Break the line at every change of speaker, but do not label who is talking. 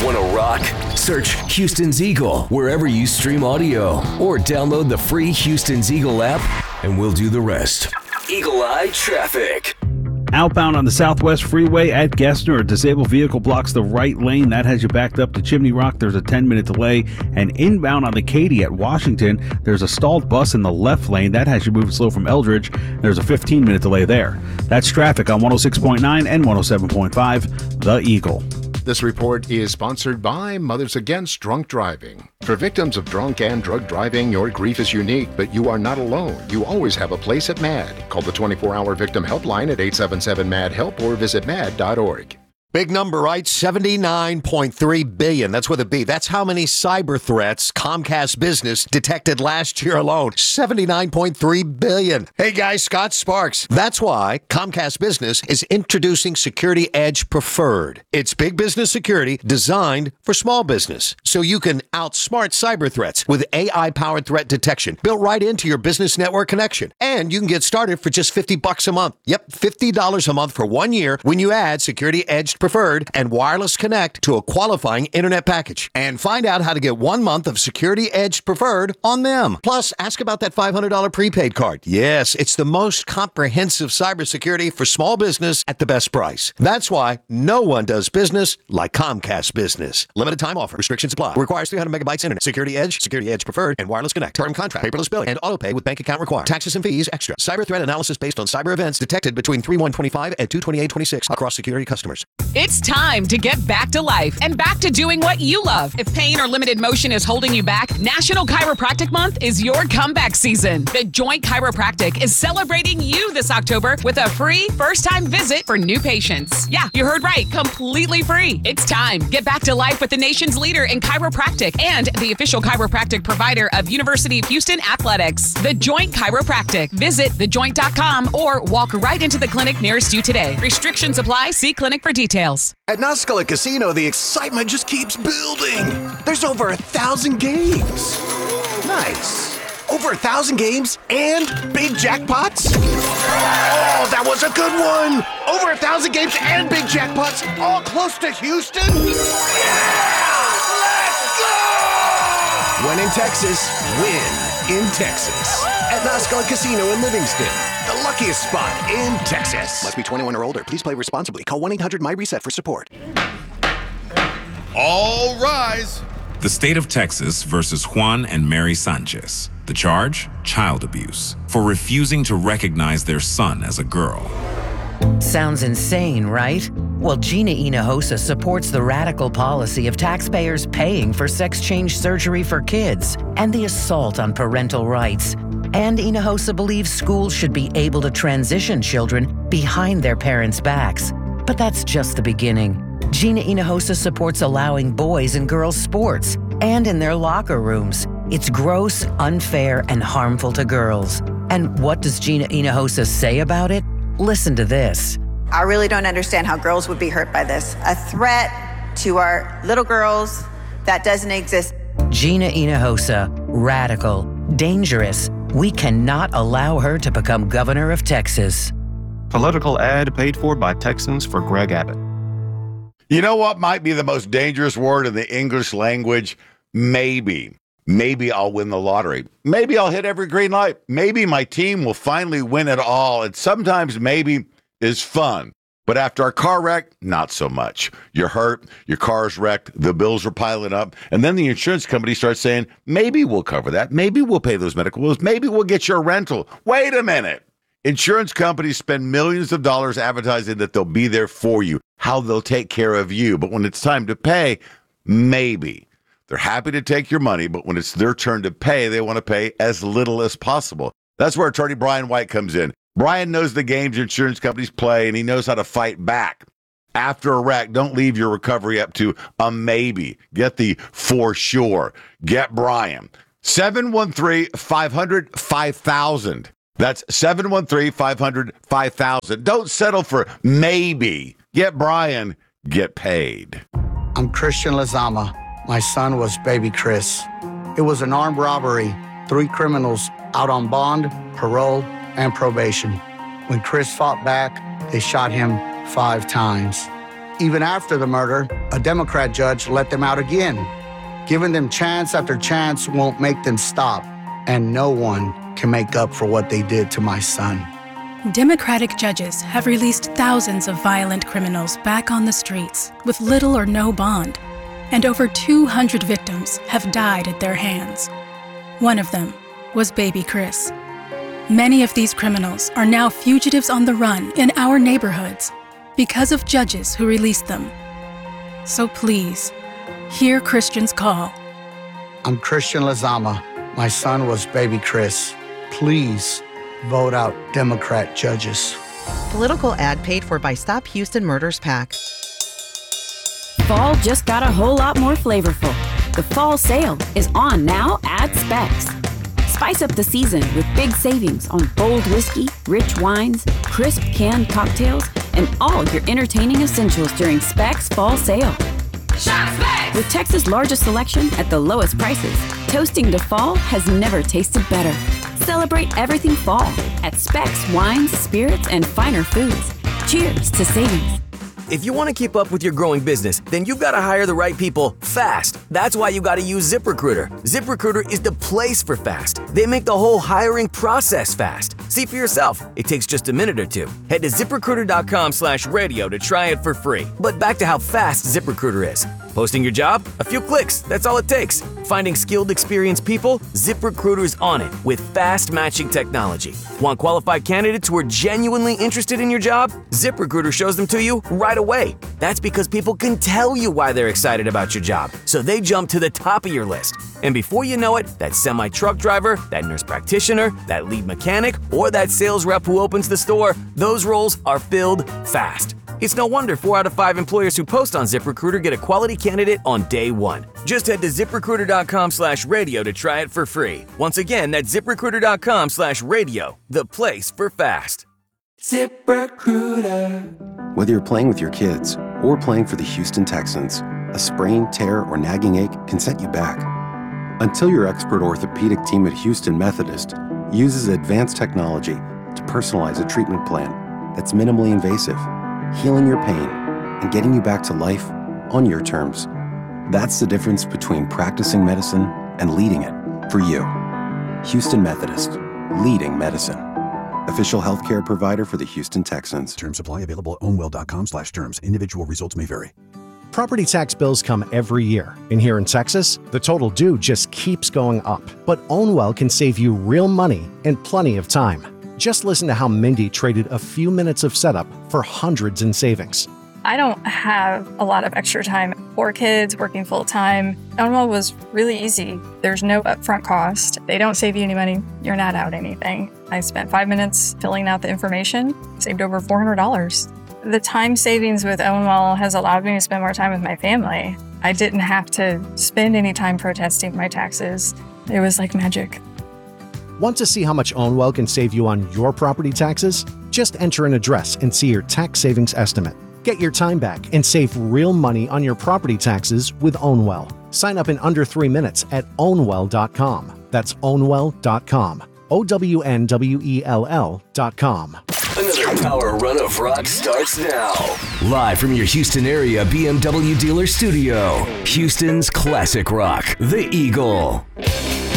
Want to rock? Search Houston's Eagle wherever you stream audio or download the free Houston's Eagle app and we'll do the rest. Eagle Eye Traffic.
Outbound on the Southwest Freeway at Gessner, a disabled vehicle blocks the right lane. That has you backed up to Chimney Rock. There's a 10-minute delay. And inbound on the Katy at Washington, there's a stalled bus in the left lane. That has you moving slow from Eldridge. There's a 15-minute delay there. That's traffic on 106.9 and 107.5, The Eagle.
This report is sponsored by Mothers Against Drunk Driving. For victims of drunk and drug driving, your grief is unique, but you are not alone. You always have a place at MAD. Call the 24-hour victim helpline at 877-MAD-HELP or visit mad.org.
Big number, right? $79.3 billion. That's with a B. That's how many cyber threats Comcast Business detected last year alone. $79.3 billion. Hey guys, Scott Sparks. That's why Comcast Business is introducing Security Edge Preferred. It's big business security designed for small business. So you can outsmart cyber threats with AI-powered threat detection built right into your business network connection. And you can get started for just $50 a month. Yep, $50 a month for 1 year when you add Security Edge Preferred and Wireless Connect to a qualifying internet package. And find out how to get 1 month of Security Edge Preferred on them. Plus, ask about that $500 prepaid card. Yes, it's the most comprehensive cybersecurity for small business at the best price. That's why no one does business like Comcast Business. Limited time offer. Restrictions apply. Requires 300 megabytes internet. Security Edge Preferred, and Wireless Connect. Term contract. Paperless billing and auto pay with bank account required. Taxes and fees extra. Cyber threat analysis based on cyber events detected between 3/1/25 and 2/28/26 across security customers.
It's time to get back to life and back to doing what you love. If pain or limited motion is holding you back, National Chiropractic Month is your comeback season. The Joint Chiropractic is celebrating you this October with a free first-time visit for new patients. Yeah, you heard right, completely free. It's time. Get back to life with the nation's leader in chiropractic and the official chiropractic provider of University of Houston Athletics. The Joint Chiropractic. Visit thejoint.com or walk right into the clinic nearest you today. Restrictions apply. See clinic for details.
At Nascala Casino, the excitement just keeps building. There's over 1,000 games. Nice. Over 1,000 games and big jackpots? Oh, that was a good one. Over 1,000 games and big jackpots, all close to Houston? Yeah! Let's go! When in Texas, win in Texas. At Nascala Casino in Livingston, the luckiest spot in Texas. Must be 21 or older. Please play responsibly. Call 1-800-MY-RESET for support.
All rise.
The state of Texas versus Juan and Mary Sanchez. The charge? Child abuse. For refusing to recognize their son as a girl.
Sounds insane, right? Well, Gina Hinojosa supports the radical policy of taxpayers paying for sex change surgery for kids and the assault on parental rights. And Hinojosa believes schools should be able to transition children behind their parents' backs. But that's just the beginning. Gina Hinojosa supports allowing boys and girls sports and in their locker rooms. It's gross, unfair, and harmful to girls. And what does Gina Hinojosa say about it? Listen to this.
I really don't understand how girls would be hurt by this. A threat to our little girls that doesn't exist.
Gina Hinojosa, radical, dangerous. We cannot allow her to become governor of Texas.
Political ad paid for by Texans for Greg Abbott.
You know what might be the most dangerous word in the English language? Maybe. Maybe I'll win the lottery. Maybe I'll hit every green light. Maybe my team will finally win it all. And sometimes maybe is fun. But after a car wreck, not so much. You're hurt, your car's wrecked, the bills are piling up, and then the insurance company starts saying, maybe we'll cover that, maybe we'll pay those medical bills, maybe we'll get your rental. Wait a minute. Insurance companies spend millions of dollars advertising that they'll be there for you, how they'll take care of you. But when it's time to pay, maybe. They're happy to take your money, but when it's their turn to pay, they want to pay as little as possible. That's where attorney Brian White comes in. Brian knows the games insurance companies play, and he knows how to fight back. After a wreck, don't leave your recovery up to a maybe. Get the for sure. Get Brian. 713-500-5000. That's 713-500-5000. Don't settle for maybe. Get Brian. Get paid.
I'm Christian Lazama. My son was baby Chris. It was an armed robbery. 3 criminals out on bond, parole, and probation. When Chris fought back, they shot him 5 times. Even after the murder, a Democrat judge let them out again. Giving them chance after chance won't make them stop, and no one can make up for what they did to my son.
Democratic judges have released thousands of violent criminals back on the streets with little or no bond, and over 200 victims have died at their hands. One of them was baby Chris. Many of these criminals are now fugitives on the run in our neighborhoods because of judges who released them. So please, hear Christian's call.
I'm Christian Lezama. My son was baby Chris. Please vote out Democrat judges.
Political ad paid for by Stop Houston Murders PAC.
Fall just got a whole lot more flavorful. The fall sale is on now at Specs. Spice up the season with big savings on bold whiskey, rich wines, crisp canned cocktails, and all your entertaining essentials during Specs Fall Sale.
Shop Specs!
With Texas' largest selection at the lowest prices, toasting to fall has never tasted better. Celebrate everything fall at Specs Wines, Spirits, and Finer Foods. Cheers to savings.
If you want to keep up with your growing business, then you've got to hire the right people fast. That's why you got to use ZipRecruiter. ZipRecruiter is the place for fast. They make the whole hiring process fast. See for yourself. It takes just a minute or two. Head to ZipRecruiter.com/radio to try it for free. But back to how fast ZipRecruiter is. Posting your job? A few clicks. That's all it takes. Finding skilled, experienced people? ZipRecruiter's on it with fast matching technology. Want qualified candidates who are genuinely interested in your job? ZipRecruiter shows them to you right away. That's because people can tell you why they're excited about your job, so they jump to the top of your list. And before you know it, that semi-truck driver, that nurse practitioner, that lead mechanic, or that sales rep who opens the store, those roles are filled fast. It's no wonder 4 out of 5 employers who post on ZipRecruiter get a quality candidate on day one. Just head to ZipRecruiter.com/radio to try it for free. Once again, that's ZipRecruiter.com/radio, the place for fast.
ZipRecruiter. Whether you're playing with your kids or playing for the Houston Texans, a sprain, tear, or nagging ache can set you back. Until your expert orthopedic team at Houston Methodist uses advanced technology to personalize a treatment plan that's minimally invasive, healing your pain, and getting you back to life on your terms. That's the difference between practicing medicine and leading it for you. Houston Methodist, leading medicine. Official healthcare provider for the Houston Texans.
Terms apply. Available at ownwell.com/terms. Individual results may vary.
Property tax bills come every year, and here in Texas, the total due just keeps going up. But Ownwell can save you real money and plenty of time. Just listen to how Mindy traded a few minutes of setup for hundreds in savings.
I don't have a lot of extra time. 4 kids, working full time. Ownwell was really easy. There's no upfront cost. They don't save you any money. You're not out anything. I spent 5 minutes filling out the information, saved over $400. The time savings with Ownwell has allowed me to spend more time with my family. I didn't have to spend any time protesting my taxes. It was like magic.
Want to see how much Ownwell can save you on your property taxes? Just enter an address and see your tax savings estimate. Get your time back and save real money on your property taxes with Ownwell. Sign up in under 3 minutes at ownwell.com. That's ownwell.com. OWNWELL.com.
Another power run of rock starts now. Live from your Houston area BMW dealer studio, Houston's classic rock, The Eagle.